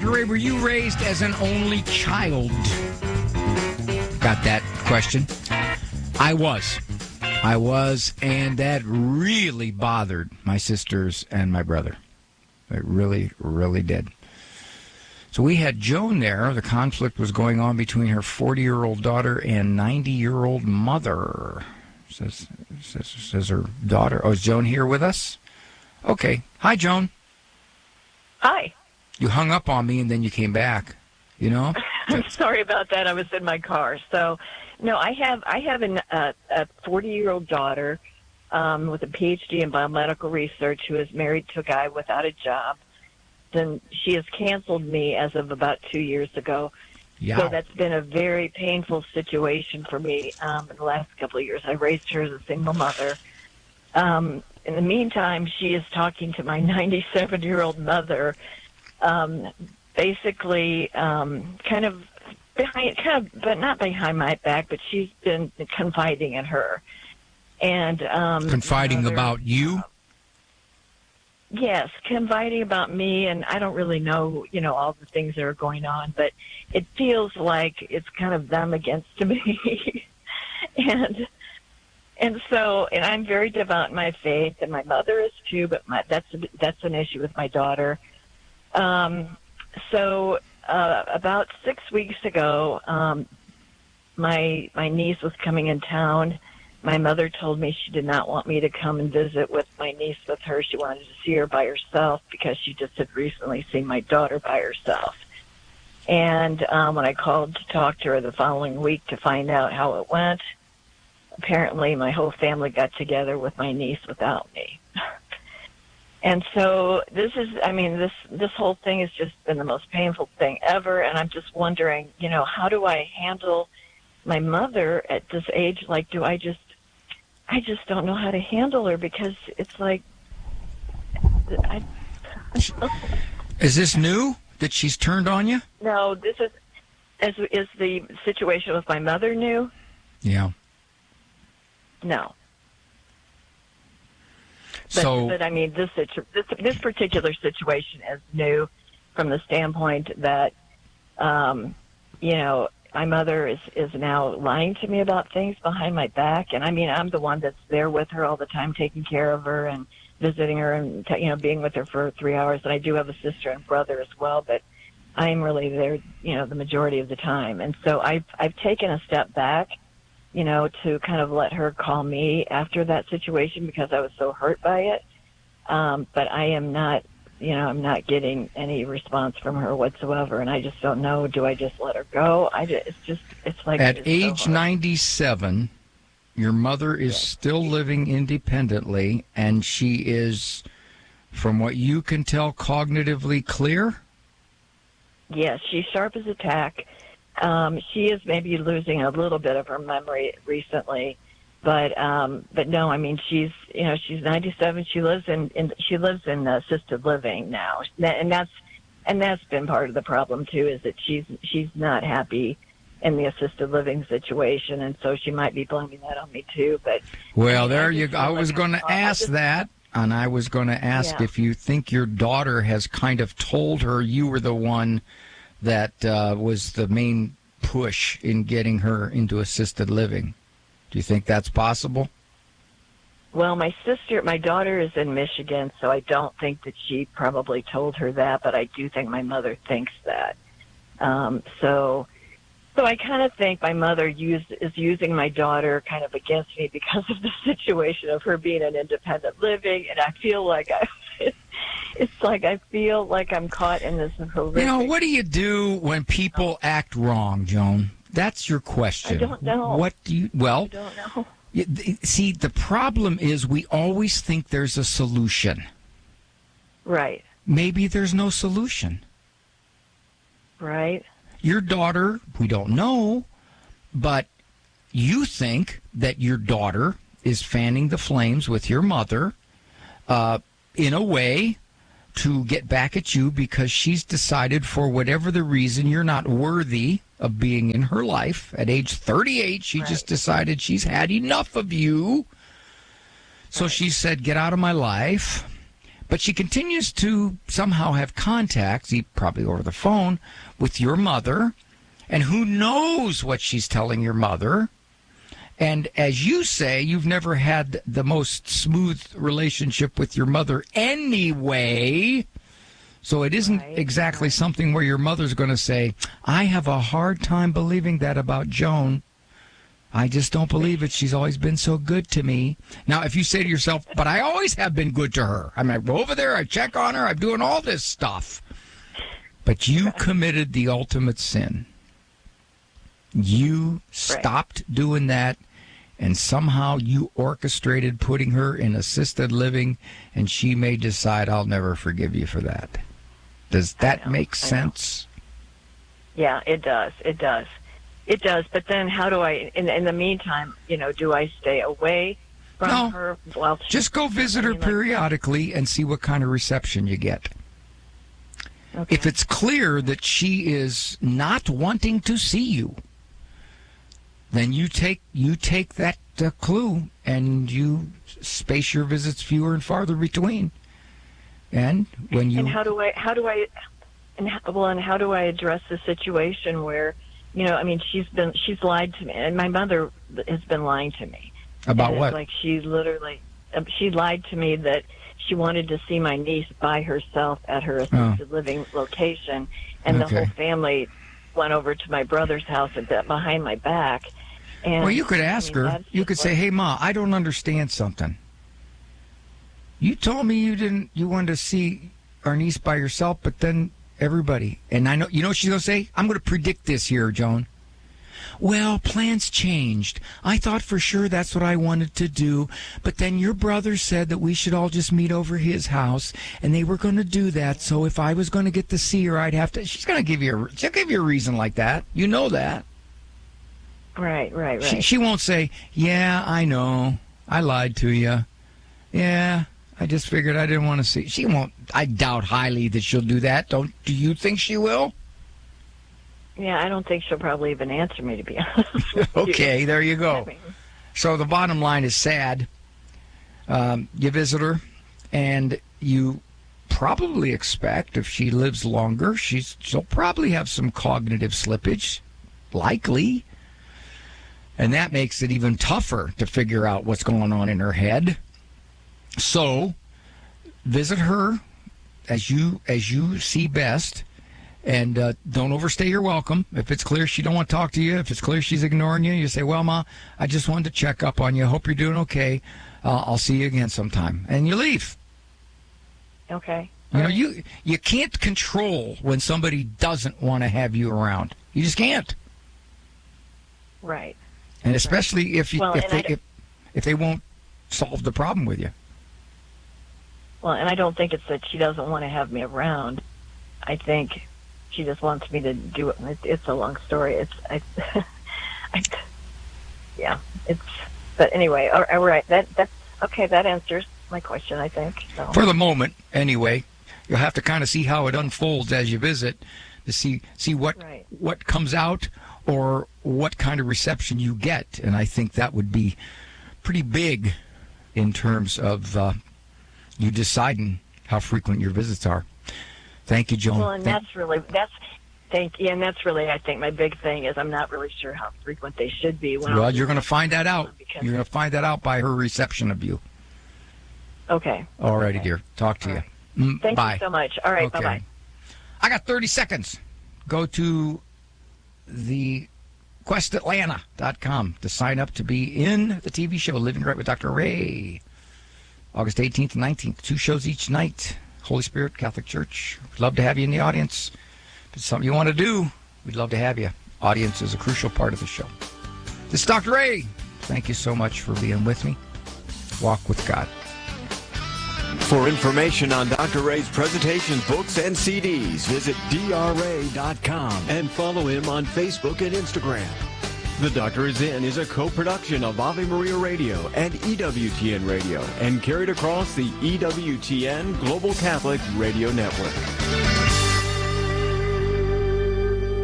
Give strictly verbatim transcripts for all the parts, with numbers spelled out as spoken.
Doctor Ray, were you raised as an only child? Got that question? I was. I was, and that really bothered my sisters and my brother. It really, really did. So we had Joan there. The conflict was going on between her forty-year-old daughter and ninety-year-old mother. Says, says, says her daughter. Oh, is Joan here with us? Okay. Hi, Joan. Hi. You hung up on me, and then you came back, you know? I'm sorry about that. I was in my car. So, no, I have I have an, uh, a forty-year-old daughter um, with a P H D in biomedical research who is married to a guy without a job. Then she has canceled me as of about two years ago. Yeah. So that's been a very painful situation for me um, in the last couple of years. I raised her as a single mother. Um, in the meantime, she is talking to my ninety-seven-year-old mother, um, basically um, kind of behind, kind of, but not behind my back, but she's been confiding in her. And um, confiding mother, about you? Yes, confiding about me, and I don't really know, you know, all the things that are going on, but it feels like it's kind of them against me. and and so, and I'm very devout in my faith, and my mother is too, but my, that's that's an issue with my daughter. Um, so uh, about six weeks ago, um, my my niece was coming in town. My mother told me she did not want me to come and visit with my niece with her. She wanted to see her by herself because she just had recently seen my daughter by herself. And um, when I called to talk to her the following week to find out how it went, apparently my whole family got together with my niece without me. And so this is, I mean, this this whole thing has just been the most painful thing ever. And I'm just wondering, you know, how do I handle my mother at this age? Like, do I just, I just don't know how to handle her because it's like, I, is this new that she's turned on you? No, this is, is, is the situation with my mother new? Yeah. No. But, so, but I mean, this, situ- this this particular situation is new from the standpoint that, um, you know, my mother is, is now lying to me about things behind my back. And I mean, I'm the one that's there with her all the time, taking care of her and visiting her and, you know, being with her for three hours. And I do have a sister and brother as well, but I'm really there, you know, the majority of the time. And so I've, I've taken a step back, you know, to kind of let her call me after that situation because I was so hurt by it. Um, but I am not, you know, I'm not getting any response from her whatsoever, and I just don't know. Do I just let her go? I just, it's just, it's like at it's age so ninety-seven, your mother is yes. still living independently, and she is, from what you can tell, cognitively clear? Yes, she's sharp as a tack. Um, she is maybe losing a little bit of her memory recently. But um, but no, I mean she's you know she's ninety-seven. She lives in, in she lives in assisted living now, and that's and that's been part of the problem too. Is that she's she's not happy in the assisted living situation, and so she might be blaming that on me too. But well, I mean, there I you go. I was like going to ask just, that, and I was going to ask yeah. if you think your daughter has kind of told her you were the one that uh, was the main push in getting her into assisted living. Do you think that's possible? Well, my sister, my daughter is in Michigan, so I don't think that she probably told her that, but I do think my mother thinks that. Um, so, so I kind of think my mother used, is using my daughter kind of against me because of the situation of her being in independent living, and I feel like I, it's like I feel like I'm caught in this horrific. You know, what do you do when people act wrong, Joan? That's your question. I don't know. What do you, well, I don't know. See, the problem is we always think there's a solution. Right. Maybe there's no solution. Right. Your daughter, we don't know, but you think that your daughter is fanning the flames with your mother uh, in a way to get back at you because she's decided for whatever the reason you're not worthy of being in her life. At age thirty-eight, she right. just decided she's had enough of you. So right. she said, get out of my life. But she continues to somehow have contacts, probably over the phone, with your mother. And who knows what she's telling your mother. And as you say, you've never had the most smooth relationship with your mother anyway. So it isn't right, exactly right. something where your mother's going to say, I have a hard time believing that about Joan. I just don't believe it. She's always been so good to me. Now, if you say to yourself, but I always have been good to her. I mean, I go over there, I check on her, I'm doing all this stuff. But you right. committed the ultimate sin. You stopped right. doing that, and somehow you orchestrated putting her in assisted living, and she may decide, I'll never forgive you for that. Does that make sense? Yeah, it does. It does. It does. But then how do I, in, in the meantime, you know, do I stay away from no, her? While just go visit her periodically like, and see what kind of reception you get. Okay. If it's clear that she is not wanting to see you, then you take you take that uh, clue and you space your visits fewer and farther between. And when you and how do I how do I and how, well and how do I address the situation where, you know, I mean, she's been she's lied to me, and my mother has been lying to me about and what? It's like she literally she lied to me that she wanted to see my niece by herself at her assisted oh. living location, and okay. the whole family went over to my brother's house and behind my back. And, well, you could ask I mean, her. You could say, "Hey, Ma, I don't understand something. You told me you didn't. You wanted to see our niece by yourself, but then everybody." And I know, you know, what she's gonna say. I'm gonna predict this here, Joan. Well, plans changed. I thought for sure that's what I wanted to do, but then your brother said that we should all just meet over his house, and they were going to do that. So if I was going to get to see her, I'd have to. She's going to give you a. She'll give you a reason like that. You know that. Right, right, right. She, she won't say, yeah, I know. I lied to you. Yeah, I just figured I didn't want to see. She won't. I doubt highly that she'll do that. Don't do you think she will? Yeah, I don't think she'll probably even answer me, to be honest. Okay, you. there you go. I mean, so the bottom line is sad. Um, you visit her, and you probably expect if she lives longer, she's, she'll probably have some cognitive slippage, likely. And that makes it even tougher to figure out what's going on in her head. So visit her as you as you see best, and uh, don't overstay your welcome. If it's clear she don't want to talk to you, if it's clear she's ignoring you, you say, well, Ma, I just wanted to check up on you. Hope you're doing okay. Uh, I'll see you again sometime. And you leave. Okay. You know, you you can't control when somebody doesn't want to have you around. You just can't. Right. And especially right. if you well, if they if, if they won't solve the problem with you. Well, and I don't think it's that she doesn't want to have me around. I think she just wants me to do it. It's, it's a long story. It's, I, I, yeah, it's. But anyway, all, all right. That that's okay. That answers my question, I think. So. For the moment, anyway, you'll have to kind of see how it unfolds as you visit to see see what right. what comes out or what kind of reception you get, and I think that would be pretty big in terms of uh, you deciding how frequent your visits are. Thank you, Joan. Well, and Thank- that's really that's thank you, and that's really I think my big thing is I'm not really sure how frequent they should be. When well, you're going to find that out. You're going to find that out by her reception of you. Okay. All righty, okay. dear. Talk to All you. Right. Mm, Thank bye. you so much. All right. Okay. Bye bye. I got thirty seconds. Go to the quest atlanta dot com to sign up to be in the T V show Living Right with Doctor Ray. August eighteenth and nineteenth. Two shows each night. Holy Spirit Catholic Church. We'd love to have you in the audience. If it's something you want to do, we'd love to have you. Audience is a crucial part of the show. This is Doctor Ray. Thank you so much for being with me. Walk with God. For information on Doctor Ray's presentations, books, and C Ds, visit D R ray dot com and follow him on Facebook and Instagram. The Doctor Is In is a co-production of Ave Maria Radio and E W T N Radio and carried across the E W T N Global Catholic Radio Network.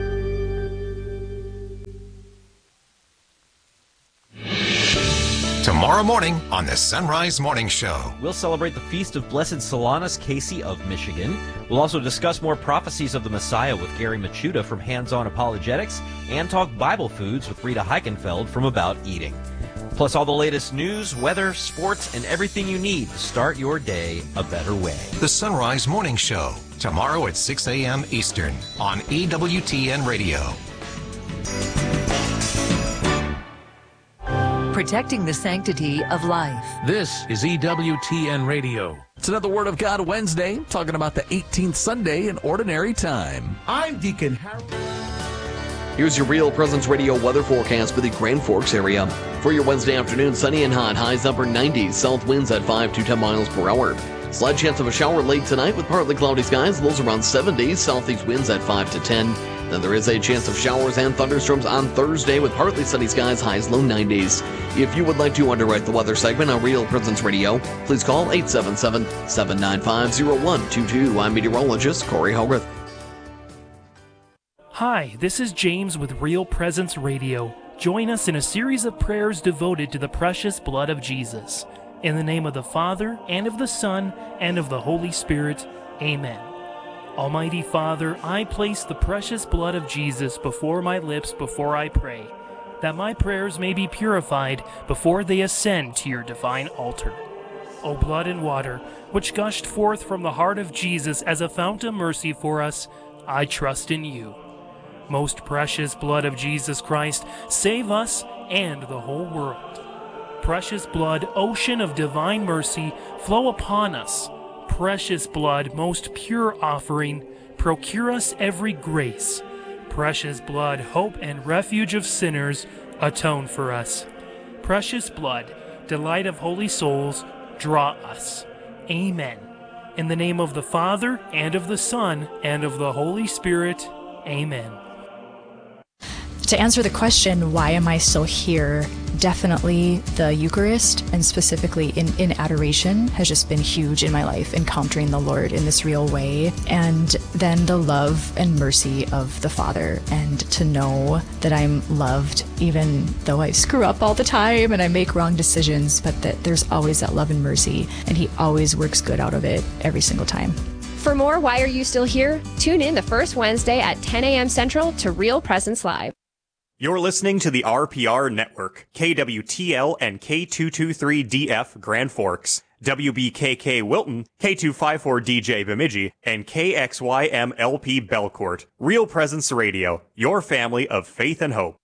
To tomorrow morning on the Sunrise Morning Show. We'll celebrate the Feast of Blessed Solanus Casey of Michigan. We'll also discuss more prophecies of the Messiah with Gary Machuda from Hands On Apologetics and talk Bible foods with Rita Heichenfeld from About Eating. Plus all the latest news, weather, sports, and everything you need to start your day a better way. The Sunrise Morning Show, tomorrow at six a.m. Eastern on E W T N Radio. Protecting the sanctity of life. This is E W T N Radio. It's another Word of God Wednesday, talking about the eighteenth Sunday in Ordinary Time. I'm Deacon Harold. Here's your Real Presence Radio weather forecast for the Grand Forks area. For your Wednesday afternoon, sunny and hot, highs upper nineties, south winds at five to ten miles per hour. Slight chance of a shower late tonight with partly cloudy skies, lows around seventy, southeast winds at five to ten. Then there is a chance of showers and thunderstorms on Thursday with partly sunny skies, highs low nineties. If you would like to underwrite the weather segment on Real Presence Radio, please call eight seven seven, seven nine five, zero one two two. I'm meteorologist Corey Hogarth. Hi, this is James with Real Presence Radio. Join us in a series of prayers devoted to the precious blood of Jesus. In the name of the Father, and of the Son, and of the Holy Spirit, amen. Almighty Father, I place the precious blood of Jesus before my lips before I pray, that my prayers may be purified before they ascend to your divine altar. O blood and water, which gushed forth from the heart of Jesus as a fount of mercy for us, I trust in you. Most precious blood of Jesus Christ, save us and the whole world. Precious blood, ocean of divine mercy, flow upon us. Precious blood, most pure offering, procure us every grace. Precious blood, hope and refuge of sinners, atone for us. Precious blood, delight of holy souls, draw us. Amen. In the name of the Father, and of the Son, and of the Holy Spirit, amen. To answer the question, why am I still here? Definitely the Eucharist, and specifically in, in adoration, has just been huge in my life, encountering the Lord in this real way. And then the love and mercy of the Father, and to know that I'm loved, even though I screw up all the time and I make wrong decisions, but that there's always that love and mercy, and He always works good out of it every single time. For more Why Are You Still Here? Tune in the first Wednesday at ten a.m. Central to Real Presence Live. You're listening to the R P R Network, K W T L and K two two three D F Grand Forks, W B K K Wilton, K two five four D J Bemidji, and K X Y M L P Belcourt. Real Presence Radio, your family of faith and hope.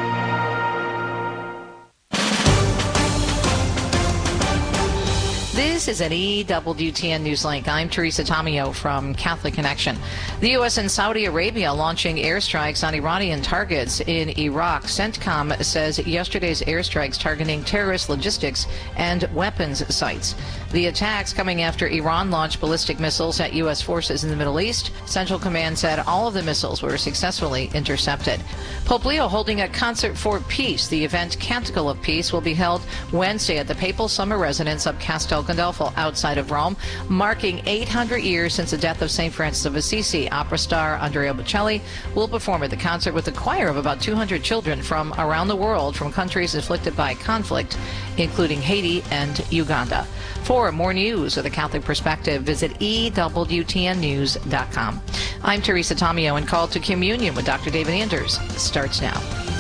This is an E W T N Newslink. I'm Teresa Tomeo from Catholic Connection. The U S and Saudi Arabia launching airstrikes on Iranian targets in Iraq. CENTCOM says yesterday's airstrikes targeting terrorist logistics and weapons sites. The attacks coming after Iran launched ballistic missiles at U S forces in the Middle East. Central Command said all of the missiles were successfully intercepted. Pope Leo holding a concert for peace. The event Canticle of Peace will be held Wednesday at the Papal Summer Residence of Castel Gandolfo outside of Rome, marking eight hundred years since the death of Saint Francis of Assisi. Opera star Andrea Bocelli will perform at the concert with a choir of about two hundred children from around the world from countries afflicted by conflict, including Haiti and Uganda. For more news of the Catholic Perspective, visit E W T N news dot com. I'm Teresa Tomeo, and Call to Communion with Doctor David Anders starts now.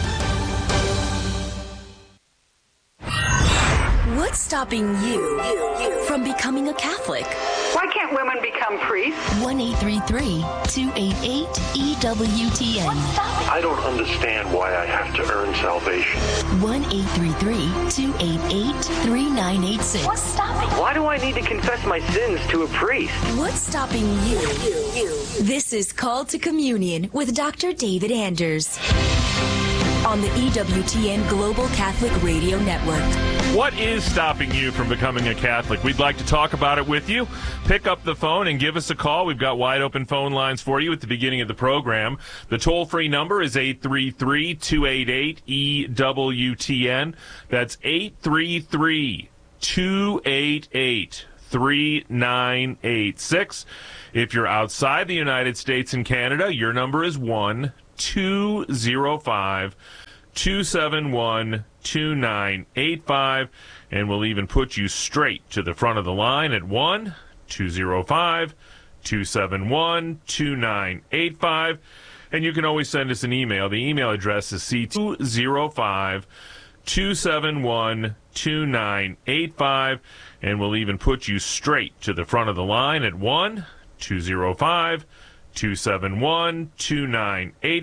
What's stopping you from becoming a Catholic? Why can't women become priests? one eight three three, two eight eight, E W T N. I don't understand why I have to earn salvation. one eight three three, two eight eight, three nine eight six. What's stopping? Why do I need to confess my sins to a priest? What's stopping you? This is Call to Communion with Doctor David Anders on the E W T N Global Catholic Radio Network. What is stopping you from becoming a Catholic? We'd like to talk about it with you. Pick up the phone and give us a call. We've got wide open phone lines for you at the beginning of the program. The toll-free number is eight three three, two eight eight, E W T N. That's eight three three, two eight eight, three nine eight six. If you're outside the United States and Canada, your number is one two zero five, two seven one, two nine eight five, and we'll even put you straight to the front of the line at one two zero five, two seven one, two nine eight five. And you can always send us an email. The email address is c two zero five, two seven one, two nine eight five, and we'll even put you straight to the front of the line at one two zero five, two seven one, two nine eight five.